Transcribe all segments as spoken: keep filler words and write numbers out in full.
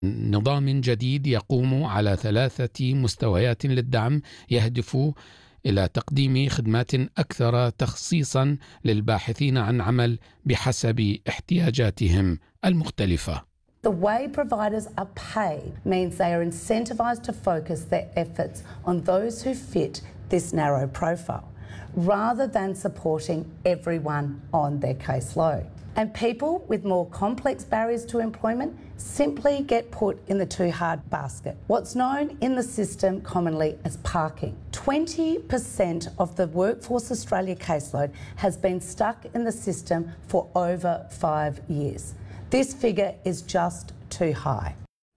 نظام جديد يقوم على ثلاثة مستويات للدعم، يهدف إلى تقديم خدمات أكثر تخصيصا للباحثين عن عمل بحسب احتياجاتهم المختلفة. The way providers are paid means they are incentivized to focus their efforts on those who fit this narrow profile, rather than supporting everyone on their caseload. And people with more complex barriers to employment simply get put in the too hard basket, what's known in the system commonly as parking. twenty percent of the Workforce Australia caseload has been stuck in the system for over five years. This figure is just too high.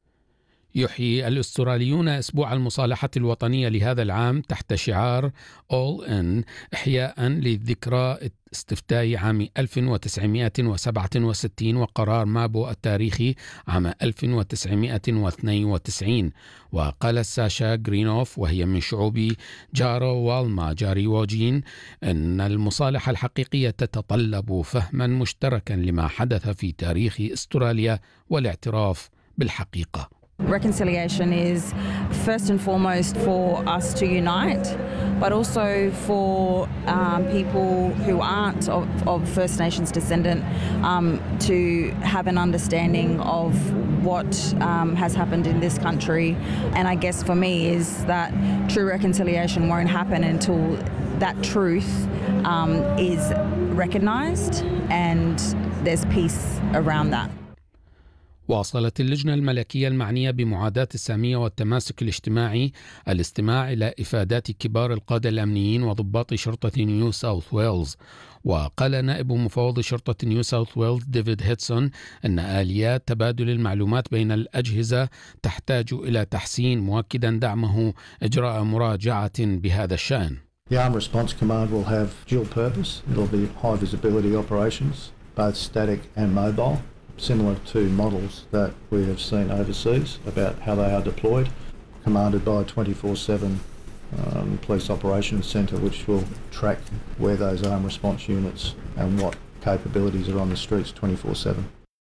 يحيي الأستراليون أسبوع المصالحة الوطنية لهذا العام تحت شعار All In، إحياء للذكرى استفتاء عام ألف وتسعمائة وسبعة وستين وقرار مابو التاريخي عام ألف وتسعمائة واثنين وتسعين. وقال ساشا غرينوف وهي من شعوب جارو والما جاري ووجين أن المصالحة الحقيقية تتطلب فهما مشتركا لما حدث في تاريخ أستراليا والاعتراف بالحقيقة. Reconciliation is first and foremost for us to unite, but also for um, people who aren't of, of First Nations descendant um, to have an understanding of what um, has happened in this country. And I guess for me is that true reconciliation won't happen until that truth um, is recognised and there's peace around that. واصلت اللجنة الملكية المعنية بمعاداة السامية والتماسك الاجتماعي الاستماع إلى إفادات كبار القادة الأمنيين وضباط شرطة نيو ساوث ويلز. وقال نائب مفوض شرطة نيو ساوث ويلز ديفيد هيدسون أن آليات تبادل المعلومات بين الأجهزة تحتاج إلى تحسين، مؤكدا دعمه إجراء مراجعة بهذا الشأن. The Armed Response Command will have dual purpose. It will be high visibility operations, both static and mobile, similar to models that we have seen overseas about how they are deployed, commanded by a twenty-four seven um, police operations centre which will track where those armed response units and what capabilities are on the streets twenty-four seven.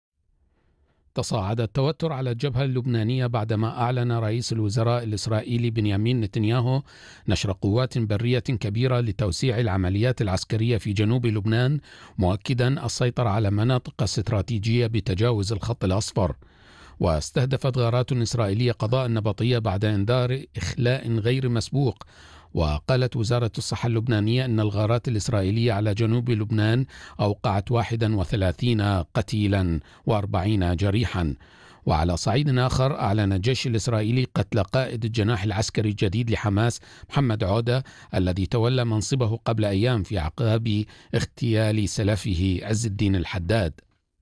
تصاعد التوتر على الجبهة اللبنانية بعدما أعلن رئيس الوزراء الإسرائيلي بنيامين نتنياهو نشر قوات برية كبيرة لتوسيع العمليات العسكرية في جنوب لبنان، مؤكدا السيطرة على مناطق استراتيجية بتجاوز الخط الأصفر. واستهدفت غارات إسرائيلية قضاء النبطية بعد إنذار إخلاء غير مسبوق. وقالت وزارة الصحة اللبنانية أن الغارات الإسرائيلية على جنوب لبنان أوقعت واحدا وثلاثين قتيلا وأربعين جريحا. وعلى صعيد آخر أعلن الجيش الإسرائيلي قتل قائد الجناح العسكري الجديد لحماس محمد عودة الذي تولى منصبه قبل أيام في أعقاب اغتيال سلفه عز الدين الحداد.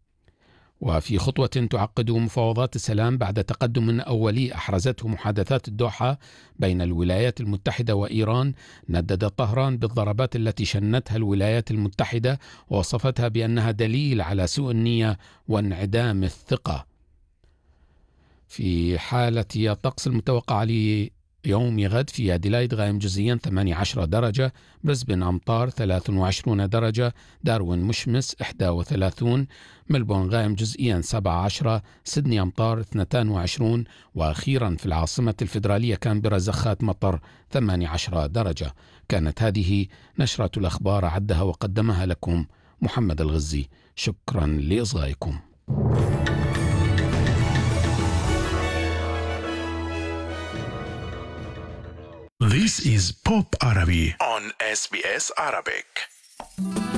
وفي خطوة تعقد مفاوضات السلام بعد تقدم أولي أحرزته محادثات الدوحة بين الولايات المتحدة وإيران، نددت طهران بالضربات التي شنتها الولايات المتحدة ووصفتها بأنها دليل على سوء النية وانعدام الثقة. في حالة الطقس المتوقع ليوم غد في أديلايد غائم جزئيا ثمانية عشر درجة، بريسبن أمطار ثلاثة وعشرين درجة، داروين مشمس إحدى وثلاثين، ملبون غائم جزئيا سبعة عشر، سيدني أمطار اثنين وعشرين، وأخيرا في العاصمة الفيدرالية كامبرا زخات مطر ثمانية عشر درجة. كانت هذه نشرة الأخبار عدها وقدمها لكم محمد الغزي. شكرا لإصغائكم. This is Pop Arabi on S B S Arabic.